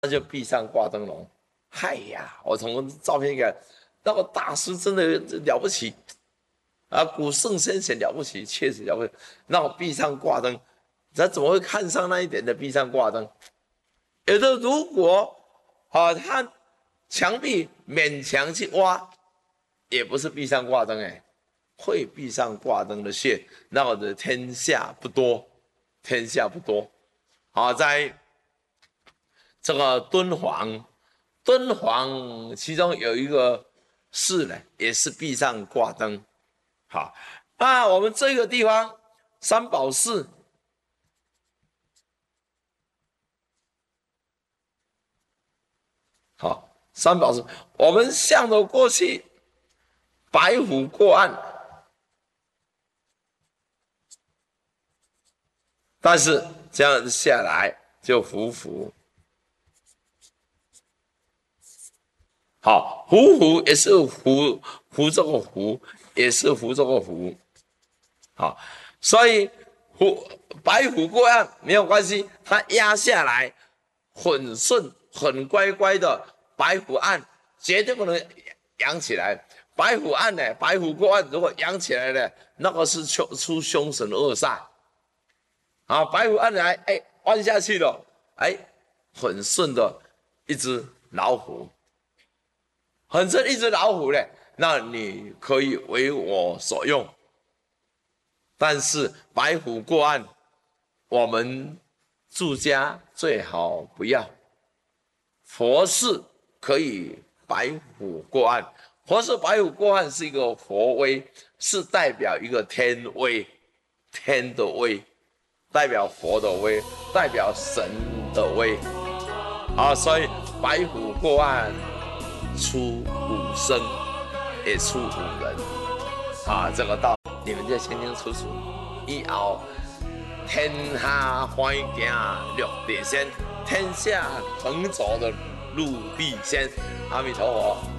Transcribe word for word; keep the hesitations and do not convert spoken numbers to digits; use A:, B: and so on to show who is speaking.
A: 那就壁上挂灯笼。嗨呀，我从照片看，那个大师真的了不起啊！古圣先贤了不起，确实了不起。那壁上挂灯，他怎么会看上那一点的壁上挂灯？有的如果啊，他墙壁勉强去挖，也不是壁上挂灯哎，会壁上挂灯的穴，那我的天下不多，天下不多。好，在这个敦煌，敦煌其中有一个寺呢，也是壁上挂灯。好，那我们这个地方三宝寺，好，三宝寺，我们向着过去，白虎过岸，但是这样下来就伏伏。好，伏伏也是伏伏这个伏，也是伏这个伏。好，所以虎白虎过岸没有关系，它压下来很顺，很乖乖的。白虎岸绝对不能扬起来。白虎岸呢，白虎过岸如果扬起来呢，那个是出出凶神恶煞。啊，白虎岸来，哎，弯下去了，哎，很顺的一只老虎。很顺一只老虎嘞，那你可以为我所用。但是白虎过岸，我们住家最好不要。佛寺可以白虎过岸，佛寺白虎过岸是一个佛威，是代表一个天威，天的威，代表佛的威，代表神的威。啊，所以白虎过岸。出五生，也出五人，啊，这个道你们就清清楚楚。以后天下欢行陆地仙，天下横走的陆地仙。阿弥陀佛。